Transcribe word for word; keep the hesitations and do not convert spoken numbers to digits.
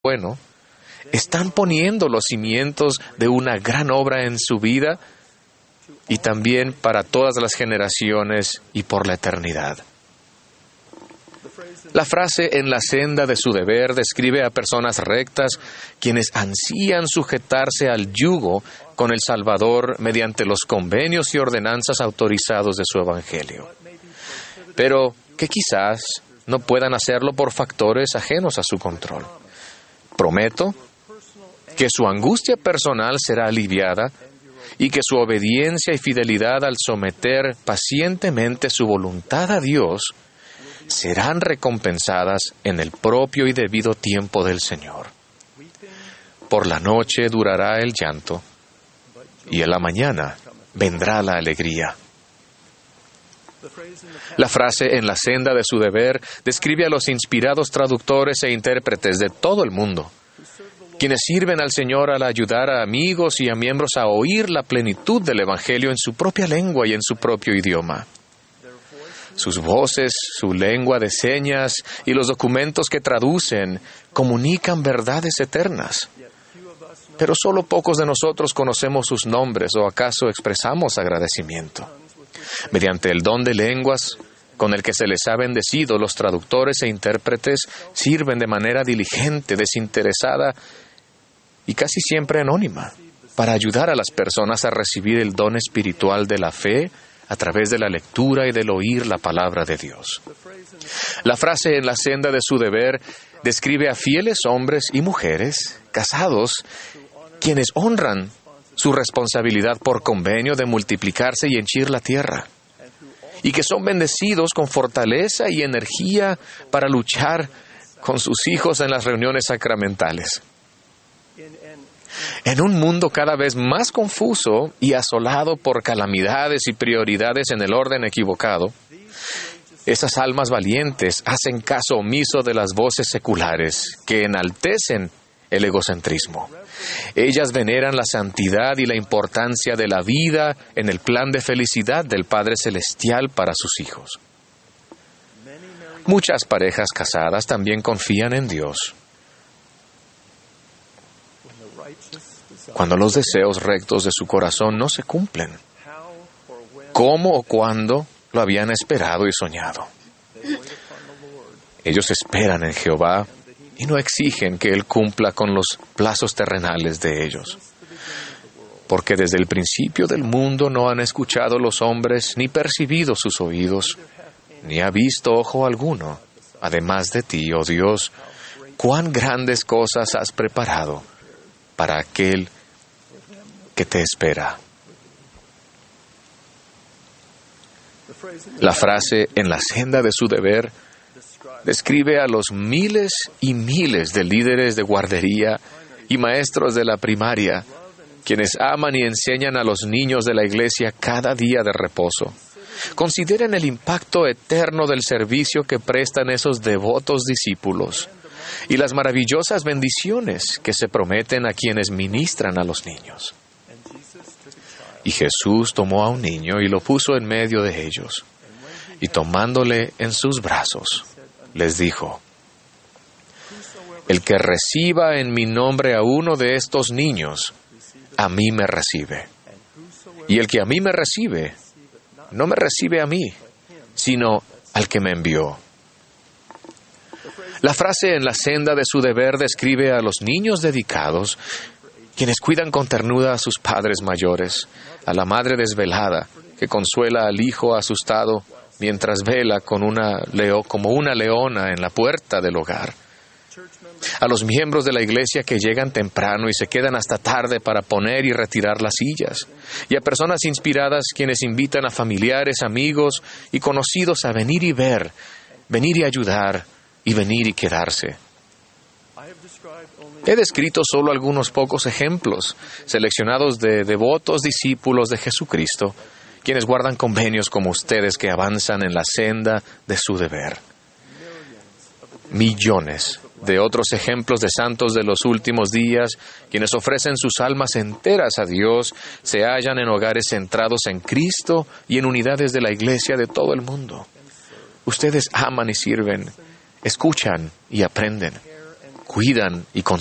bueno, están poniendo los cimientos de una gran obra en su vida y también para todas las generaciones y por la eternidad. La frase "en la senda de su deber" describe a personas rectas quienes ansían sujetarse al yugo con el Salvador mediante los convenios y ordenanzas autorizados de su Evangelio, pero que quizás no puedan hacerlo por factores ajenos a su control. Prometo que su angustia personal será aliviada y que su obediencia y fidelidad al someter pacientemente su voluntad a Dios serán recompensadas en el propio y debido tiempo del Señor. Por la noche durará el llanto, y en la mañana vendrá la alegría. La frase "en la senda de su deber" describe a los inspirados traductores e intérpretes de todo el mundo, quienes sirven al Señor al ayudar a amigos y a miembros a oír la plenitud del Evangelio en su propia lengua y en su propio idioma. Sus voces, su lengua de señas y los documentos que traducen comunican verdades eternas. Pero solo pocos de nosotros conocemos sus nombres o acaso expresamos agradecimiento. Mediante el don de lenguas con el que se les ha bendecido, los traductores e intérpretes sirven de manera diligente, desinteresada y casi siempre anónima para ayudar a las personas a recibir el don espiritual de la fe a través de la lectura y del oír la palabra de Dios. La frase "en la senda de su deber" describe a fieles hombres y mujeres casados quienes honran su responsabilidad por convenio de multiplicarse y henchir la tierra, y que son bendecidos con fortaleza y energía para luchar con sus hijos en las reuniones sacramentales. En un mundo cada vez más confuso y asolado por calamidades y prioridades en el orden equivocado, esas almas valientes hacen caso omiso de las voces seculares que enaltecen el egocentrismo. Ellas veneran la santidad y la importancia de la vida en el plan de felicidad del Padre Celestial para sus hijos. Muchas parejas casadas también confían en Dios. Cuando los deseos rectos de su corazón no se cumplen, ¿cómo o cuándo lo habían esperado y soñado? Ellos esperan en Jehová y no exigen que Él cumpla con los plazos terrenales de ellos. Porque desde el principio del mundo no han escuchado los hombres, ni percibido sus oídos, ni ha visto ojo alguno, además de ti, oh Dios, cuán grandes cosas has preparado para aquel que te espera. La frase "en la senda de su deber" describe a los miles y miles de líderes de guardería y maestros de la primaria, quienes aman y enseñan a los niños de la iglesia cada día de reposo. Consideren el impacto eterno del servicio que prestan esos devotos discípulos y las maravillosas bendiciones que se prometen a quienes ministran a los niños. Y Jesús tomó a un niño y lo puso en medio de ellos, y tomándole en sus brazos, les dijo: "El que reciba en mi nombre a uno de estos niños, a mí me recibe. Y el que a mí me recibe, no me recibe a mí, sino al que me envió". La frase "en la senda de su deber" describe a los niños dedicados, quienes cuidan con ternura a sus padres mayores, a la madre desvelada, que consuela al hijo asustado mientras vela con una leo, como una leona en la puerta del hogar, a los miembros de la iglesia que llegan temprano y se quedan hasta tarde para poner y retirar las sillas, y a personas inspiradas quienes invitan a familiares, amigos y conocidos a venir y ver, venir y ayudar, y venir y quedarse. He descrito solo algunos pocos ejemplos, seleccionados de devotos discípulos de Jesucristo, quienes guardan convenios como ustedes que avanzan en la senda de su deber. Millones de otros ejemplos de santos de los últimos días, quienes ofrecen sus almas enteras a Dios, se hallan en hogares centrados en Cristo y en unidades de la iglesia de todo el mundo. Ustedes aman y sirven, escuchan y aprenden, cuidan y